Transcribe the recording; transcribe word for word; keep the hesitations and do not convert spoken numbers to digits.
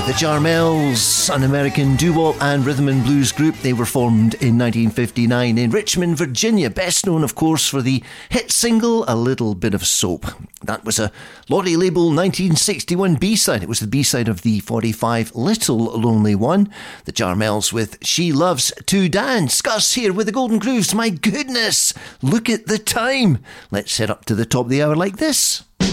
The Jarmels, an American doo-wop and rhythm and blues group. They were formed in nineteen fifty-nine in Richmond, Virginia, best known, of course, for the hit single A Little Bit of Soap. That was a Lottie Label nineteen sixty-one B-side. It was the B-side of the forty-five Little Lonely One. The Jarmels with She Loves to Dance. Gus here with the Golden Grooves. My goodness, look at the time. Let's head up to the top of the hour like this.